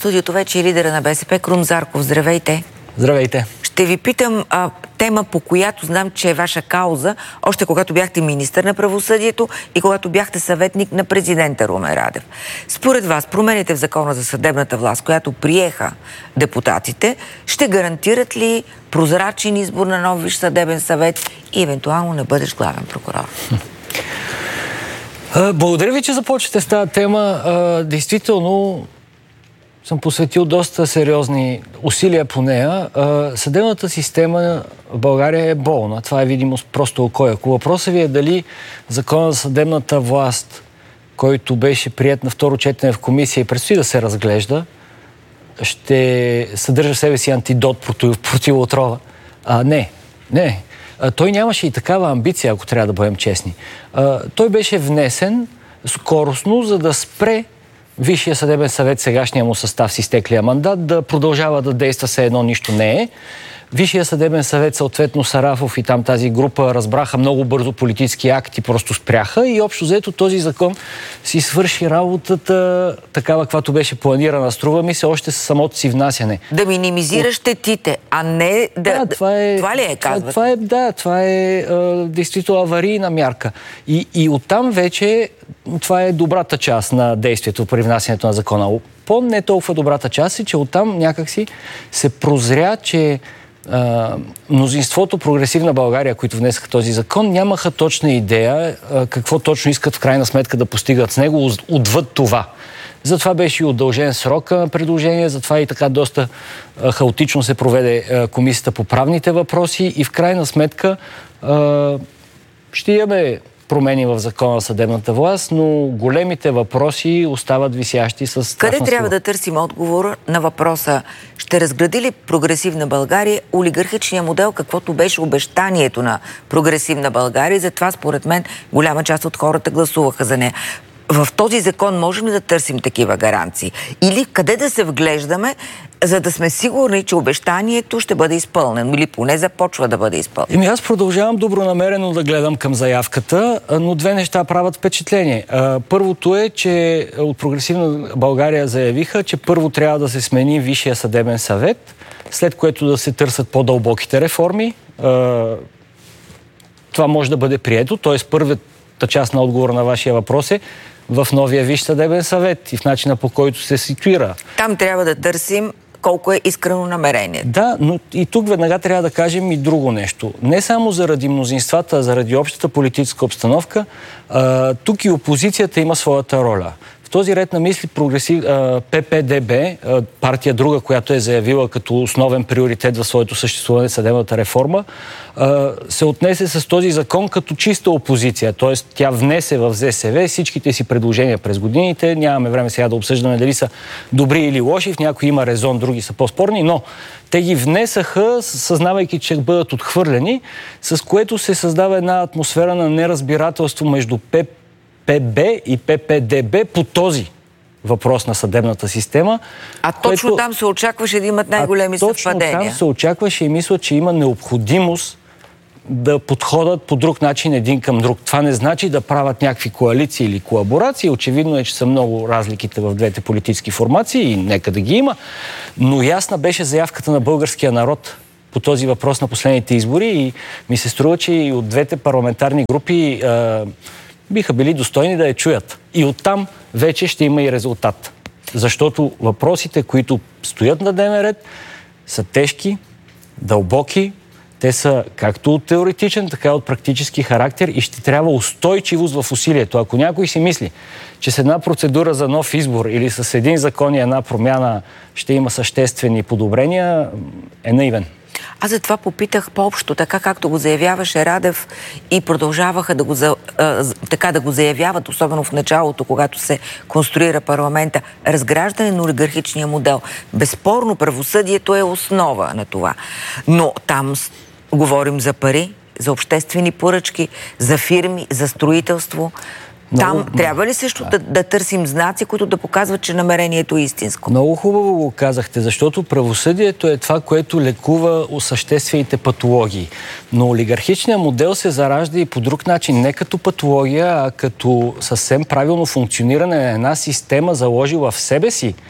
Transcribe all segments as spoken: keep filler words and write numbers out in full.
студиото вече е лидера на БСП Крум Зарков. Здравейте! Здравейте! Ще ви питам а, тема, по която знам, че е ваша кауза, още когато бяхте министър на правосъдието и когато бяхте съветник на президента Румен Радев. Според вас, промените в закона за съдебната власт, която приеха депутатите, ще гарантират ли прозрачен избор на нов Висш съдебен съвет и евентуално не бъдеш главен прокурор? Благодаря ви, че започвате с тази тема. Действително съм посветил доста сериозни усилия по нея. Съдебната система в България е болна. Това е видимо просто око. Ако въпросът ви е дали закона за съдебната власт, който беше приет на второ четене в комисия и предстои да се разглежда, ще съдържа в себе си антидот против, против отрова. А, не, не. А, той нямаше и такава амбиция, ако трябва да бъдем честни. А, той беше внесен скоростно, за да спре Висшия съдебен съвет, сегашния му състав с изтеклия мандат, да продължава да действа все едно нищо не е. Висшия съдебен съвет, съответно Сарафов и там тази група разбраха много бързо политически акти, просто спряха и общо взето този закон си свърши работата такава, каквато беше планирана. Струва ми се още с самото си внасяне. Да минимизира щетите, а не да... Да, това, е, това ли е, казвате? Това е, да, това е а, действително аварийна мярка. И, и оттам вече това е добрата част на действието при внасянето на закона. По-не толкова добрата част е, че оттам някакси се прозря, че Uh, мнозинството Прогресивна България, които внесаха този закон, нямаха точна идея uh, какво точно искат в крайна сметка да постигат с него отвъд това. Затова беше и удължен срока на предложение, затова и така доста uh, хаотично се проведе uh, комисията по правните въпроси и в крайна сметка uh, ще имаме промени в закона на съдебната власт, но големите въпроси остават висящи с... Къде трябва да търсим отговор на въпроса: ще разгради ли Прогресивна България олигархичния модел, каквото беше обещанието на Прогресивна България? Затова, според мен, голяма част от хората гласуваха за нея. В този закон можем ли да търсим такива гаранции? Или къде да се вглеждаме, за да сме сигурни, че обещанието ще бъде изпълнено или поне започва да бъде изпълнено? Еми аз продължавам добронамерено да гледам към заявката, но две неща правят впечатление. Първото е, че от Прогресивна България заявиха, че първо трябва да се смени Висшия съдебен съвет, след което да се търсят по-дълбоките реформи. Това може да бъде прието, т.е. първата част на отговора на вашия въпрос е в новия Висш съдебен съвет и в начина, по който се ситуира. Там трябва да търсим колко е искрено намерение. Да, но и тук веднага трябва да кажем и друго нещо. Не само заради мнозинствата, а заради общата политическа обстановка, а, тук и опозицията има своята роля. В този ред на мисли прогресив, а, П П Д Б, а, партия друга, която е заявила като основен приоритет в своето съществуване съдебната реформа, а, се отнесе с този закон като чиста опозиция. Тоест тя внесе в З С В всичките си предложения през годините. Нямаме време сега да обсъждаме дали са добри или лоши. В някои има резон, други са по-спорни, но те ги внесаха, съзнавайки, че бъдат отхвърлени, с което се създава една атмосфера на неразбирателство между П П Б и П П Д Б по този въпрос на съдебната система. А точно което... там се очакваше да имат най-големи съвпадения. Точно там се очакваше и мисля, че има необходимост да подходят по друг начин един към друг. Това не значи да правят някакви коалиции или колаборации. Очевидно е, че са много разликите в двете политически формации и нека да ги има. Но ясна беше заявката на българския народ по този въпрос на последните избори и ми се струва, че и от двете парламентарни групи а, биха били достойни да я чуят. И оттам вече ще има и резултат. Защото въпросите, които стоят на дневен ред, са тежки, дълбоки. Те са както от теоретичен, така и от практически характер и ще трябва устойчивост в усилието. Ако някой си мисли, че с една процедура за нов избор или с един закон и една промяна ще има съществени подобрения, е наивен. Аз затова попитах по-общо, така както го заявяваше Радев и продължаваха да го, за, а, така да го заявяват, особено в началото, когато се конструира парламента, разграждане на олигархичния модел. Безспорно правосъдието е основа на това. Но там говорим за пари, за обществени поръчки, за фирми, за строителство. Там много, трябва ли също да. Да, да търсим знаци, които да показват, че намерението е истинско? Много хубаво го казахте, защото правосъдието е това, което лекува осъществените патологии. Но олигархичният модел се заражда и по друг начин. Не като патология, а като съвсем правилно функциониране на една система, заложила в себе си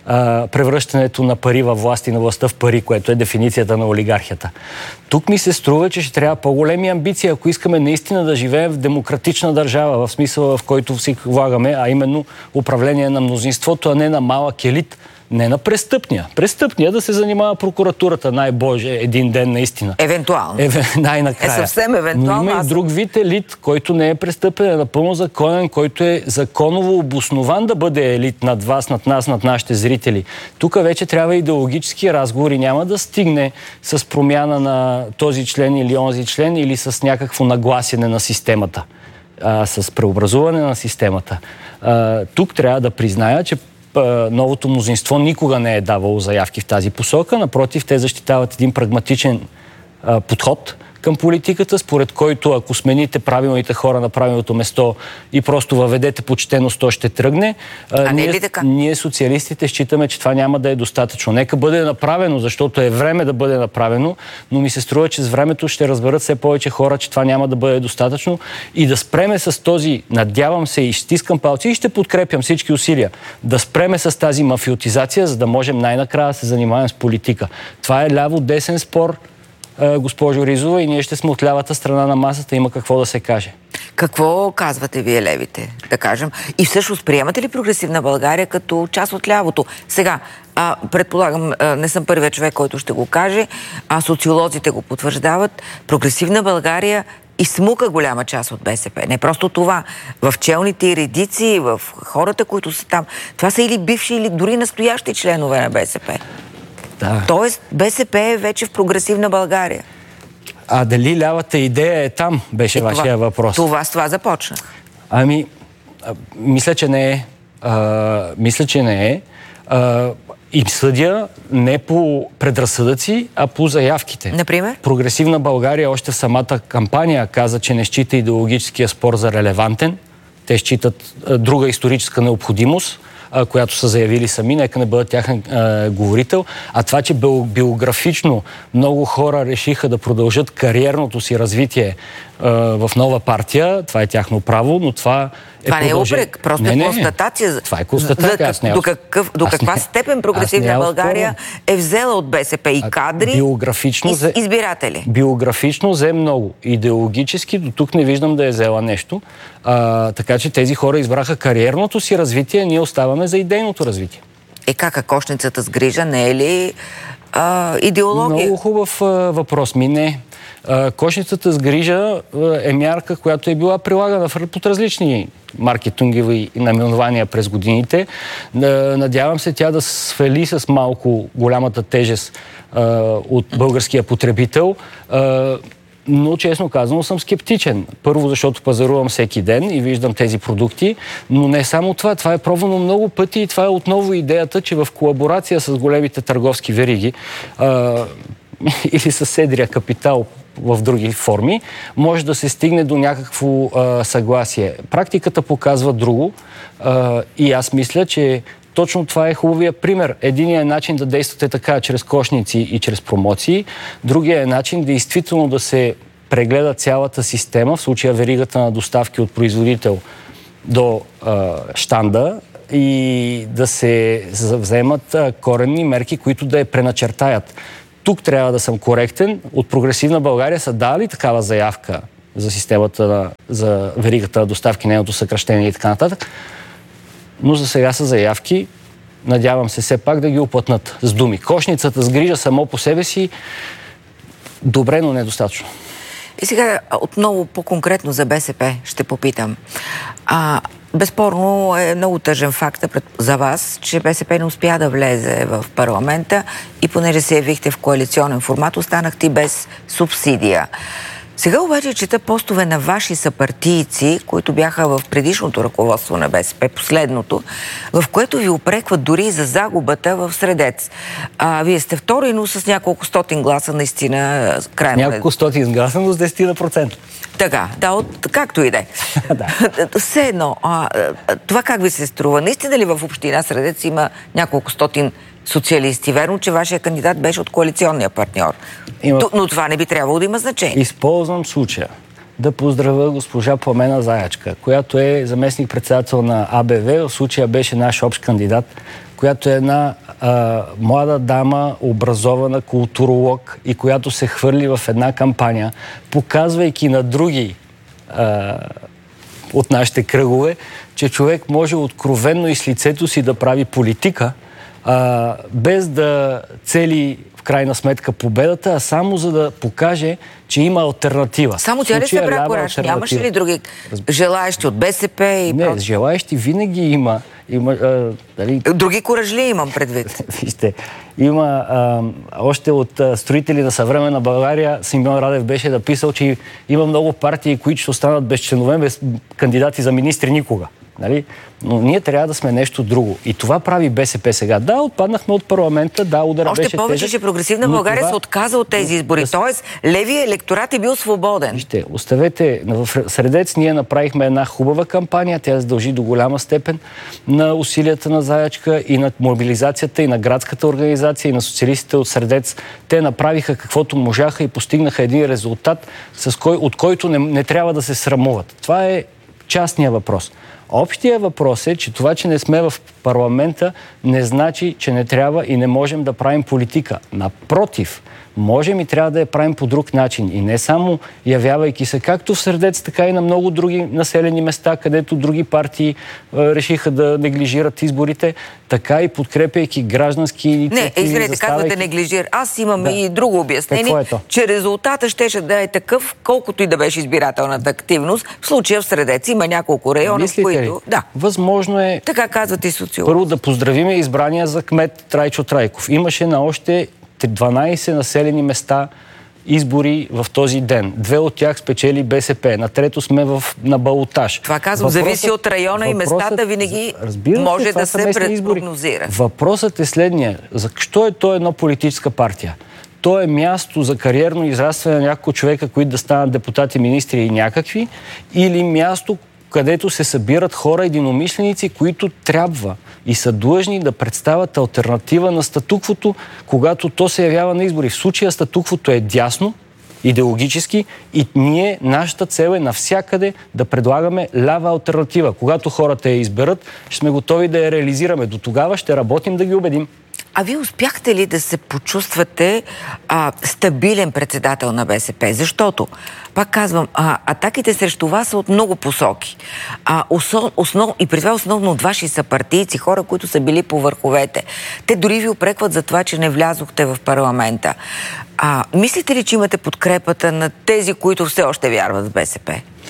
а, превръщането на пари във власт и на властта в пари, което е дефиницията на олигархията. Тук ми се струва, че ще трябва по-големи амбиции, ако искаме наистина да живеем в демократична държава, в смисъл, в който всички влагаме, а именно управление на мнозинството, а не на малък елит. Не на престъпния. Престъпния да се занимава прокуратурата, най-боже, един ден наистина. Евентуално. Еве, най-накрая. Е, съвсем евентуално. Но има и друг вид елит, който не е престъпен, е напълно законен, който е законово обоснован да бъде елит над вас, над нас, над нашите зрители. Тук вече трябва идеологически разговори. Няма да стигне с промяна на този член или онзи член или с някакво нагласене на системата. А, с преобразуване на системата. А, тук трябва да призная, че новото мнозинство никога не е давало заявки в тази посока. Напротив, те защитават един прагматичен а, подход към политиката, според който ако смените правилните хора на правилното место и просто въведете почтеност, то ще тръгне. А, а ние, не ли така? Ние, социалистите, считаме, че това няма да е достатъчно. Нека бъде направено, защото е време да бъде направено, но ми се струва, че с времето ще разберат все повече хора, че това няма да бъде достатъчно и да спреме с този, надявам се и стискам палци и ще подкрепям всички усилия, да спреме с тази мафиотизация, за да можем най-накрая да се занимаваме с политика. Това е ляво-десен спор, госпожо Ризова, и ние ще сме от лявата страна на масата, има какво да се каже. Какво казвате вие, левите, да кажем? И всъщност приемате ли прогресивна България като част от лявото? Сега, а, предполагам, а, не съм първият човек, който ще го каже, а социолозите го потвърждават. Прогресивна България изсмука голяма част от БСП. Не просто това. В челните редици, в хората, които са там. Това са или бивши, или дори настоящи членове на БСП. Да. Тоест, БСП е вече в прогресивна България. А дали лявата идея е там, беше е, вашия това, въпрос. Това с това започна. Ами, а, мисля, че не е. А, мисля, че не е. А, и съдя не по предразсъдъци, а по заявките. Например? Прогресивна България още в самата кампания каза, че не счита идеологическия спор за релевантен. Те считат а, друга историческа необходимост, която са заявили сами, нека не бъдат тяхен е, говорител. А това, че биографично много хора решиха да продължат кариерното си развитие е, в нова партия, това е тяхно право, но това е Това не продължи... е упрек, просто не, е констатация. Не, това е констатация. За, до какъв, до каква не, степен прогресивна България е взела от БСП и кадри, биографично и зе... избиратели? Биографично взе много. Идеологически до тук не виждам да е взела нещо. А, така че тези хора избраха кариерното си развитие, ние оставаме за идейното развитие. Е, как, а кошницата с грижа не е ли а, идеология? Много хубав а, въпрос ми. Не. А, кошницата с грижа а, е мярка, която е била прилагана под различни маркетингови наименования през годините. А, надявам се тя да свали с малко голямата тежест а, от българския потребител. А, но честно казано съм скептичен. Първо, защото пазарувам всеки ден и виждам тези продукти, но не само това. Това е пробвано много пъти и това е отново идеята, че в колаборация с големите търговски вериги а, или с седрия капитал в други форми, може да се стигне до някакво а, съгласие. Практиката показва друго а, и аз мисля, че точно това е хубавия пример. Единият е начин да действате така, чрез кошници и чрез промоции. Другия е начин действително да се прегледа цялата система, в случая веригата на доставки от производител до а, щанда, и да се вземат а, коренни мерки, които да я преначертаят. Тук трябва да съм коректен. От прогресивна България са дали такава заявка за системата, на, за веригата на доставки, нейното съкращение и така нататък. Но за сега са заявки. Надявам се все пак да ги оплътнат с думи. Кошницата с грижа само по себе си добре, но недостатъчно. И сега отново по-конкретно за БСП ще попитам. А, безспорно е много тъжен факт за вас, че БСП не успя да влезе в парламента и понеже се явихте в коалиционен формат, останахте без субсидия. Сега обаче чета постове на ваши съпартийци, които бяха в предишното ръководство на БСП, последното, в което ви упрекват дори за загубата в Средец. А, вие сте втори, но с няколко стотин гласа наистина крайно... Няколко стотин гласа, но с десет процента. Така, да, от, както и да е. Все едно, а, това как ви се струва? Наистина ли в община Средец има няколко стотин социалисти? Верно, че вашия кандидат беше от коалиционния партньор. Има... Но това не би трябвало да има значение. Използвам случая да поздравя госпожа Пламена Заячка, която е заместник-председател на А Б В, в случая беше наш общ кандидат, която е една а, млада дама, образована, културолог и която се хвърли в една кампания, показвайки на други а, от нашите кръгове, че човек може откровенно и с лицето си да прави политика, а, без да цели в крайна сметка победата, а само за да покаже, че има алтернатива. Само тя ли събра кораж? Нямаше ли други желаещи от Б С П? И не, прав... желаещи винаги има. има а, дали... Други коражли имам предвид. Вижте, има а, още от а, строители на съвременна България, Симеон Радев беше написал, че има много партии, които ще останат без членове, без кандидати за министри никога. Нали? Но ние трябва да сме нещо друго. И това прави Б С П сега. Да, отпаднахме от парламента, да, удара Още беше повече, тежък, че Прогресивна България това... се отказа от тези избори. Да... Тоест, левият електорат е бил свободен. Вижте, оставете, в Средец ние направихме една хубава кампания, тя се дължи до голяма степен на усилията на Заячка и на мобилизацията и на градската организация и на социалистите от Средец. Те направиха каквото можаха и постигнаха един резултат, с кой, от който не, не трябва да се срамуват. Това е частния въпрос. Общия въпрос е, че това, че не сме в парламента, не значи, че не трябва и не можем да правим политика. Напротив, можем и трябва да я правим по друг начин. И не само явявайки се както в Средец, така и на много други населени места, където други партии е, решиха да неглижират изборите, така и подкрепяйки граждански инициативи. Не, извинете, заставайки... казвате неглижир. Аз имам да. и друго обяснение, е че резултата щеше да е такъв, колкото и да беше избирателната активност. В случая в Средец има няколко района, Мислите в които... Да. Възможно е... Така казват и социолози. Първо да поздравиме избрания за кмет Трайчо Трайков. Имаше на още дванайсет населени места избори в този ден. Две от тях спечели Б С П. На трето сме в, на балотаж. Това казвам, въпросът, зависи от района и местата, винаги може да се предпрогнозира. Въпросът е следния. Защо е то едно политическа партия? То е място за кариерно израстване на няколко човека, които да станат депутати, министри и някакви, или място, където се събират хора, единомишленици, които трябва и са длъжни да представят алтернатива на статуквото, когато то се явява на избори. В случая статуквото е дясно, идеологически, и ние, нашата цел е навсякъде да предлагаме лява алтернатива. Когато хората я изберат, ще сме готови да я реализираме. До тогава ще работим да ги убедим. А вие успяхте ли да се почувствате а, стабилен председател на Б С П? Защото, пак казвам, а, атаките срещу вас са от много посоки. А, основ, основ, и при това основно от ваши съпартийци, хора, които са били по върховете. Те дори ви упрекват за това, че не влязохте в парламента. А, мислите ли, че имате подкрепата на тези, които все още вярват в Б С П?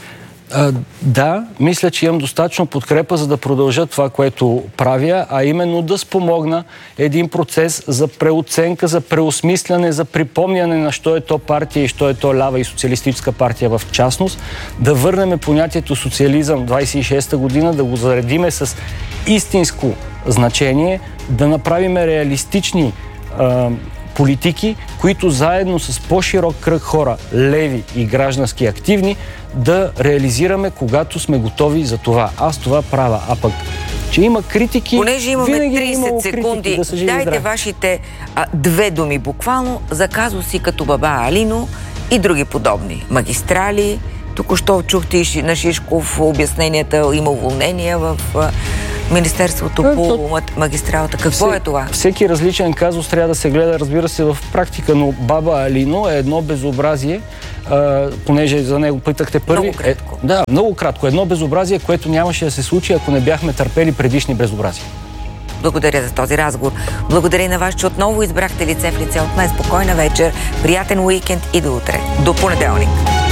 А, да, мисля, че имам достатъчно подкрепа, за да продължа това, което правя, а именно да спомогна един процес за преоценка, за преосмисляне, за припомняне на що е то партия и що е то лява и социалистическа партия в частност, да върнем понятието социализъм двайсет и шеста година, да го заредиме с истинско значение, да направим реалистични а, политики, които заедно с по-широк кръг хора, леви и граждански активни, да реализираме, когато сме готови за това. Аз това правя. А пък, че има критики... Понеже имаме трийсет секунди, да дайте вашите а, две думи буквално за казуси като Баба Алино и други подобни. Магистрали, току-що чухте и на Шишков обясненията, има уволнения в... А, Министерството е, по то... магистралата. Какво Все, е това? Всеки различен казус трябва да се гледа, разбира се, в практика, но Баба Алино е едно безобразие, а, понеже за него питахте първи. Много кратко. Е, да, много кратко. Едно безобразие, което нямаше да се случи, ако не бяхме търпели предишни безобразия. Благодаря за този разговор. Благодаря и на вас, че отново избрахте лице в лице от мен. Спокойна вечер, приятен уикенд и до утре. До понеделник.